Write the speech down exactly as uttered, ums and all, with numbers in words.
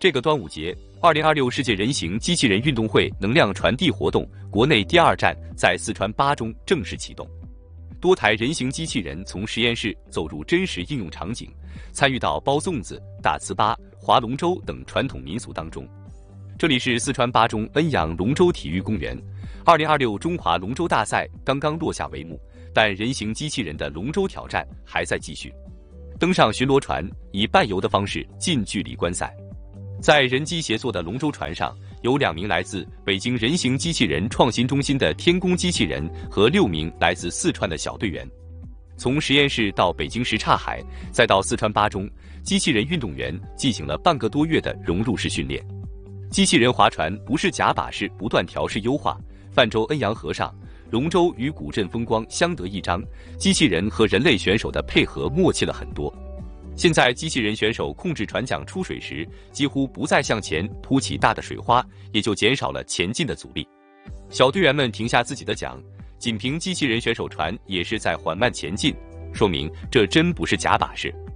这个端午节，二零二六世界人形机器人运动会能量传递活动国内第二站在四川巴中正式启动。多台人形机器人从实验室走入真实应用场景，参与到包粽子、打糍粑、划龙舟等传统民俗当中。这里是四川巴中恩阳龙舟体育公园，二零二六中华龙舟大赛刚刚落下帷幕，但人形机器人的龙舟挑战还在继续。登上巡逻船，以伴游的方式近距离观赛。在人机协作的龙舟船上，有两名来自北京人形机器人创新中心的天宫机器人和六名来自四川的小队员。从实验室到北京什刹海，再到四川巴中，机器人运动员进行了半个多月的融入式训练。机器人划船不是夹把式不断调试优化，泛舟恩阳河上，龙舟与古镇风光相得益彰，机器人和人类选手的配合默契了很多。现在机器人选手控制船桨出水时，几乎不再向前凸起大的水花，也就减少了前进的阻力。小队员们停下自己的桨，仅凭机器人选手船也是在缓慢前进，说明这真不是夹把式。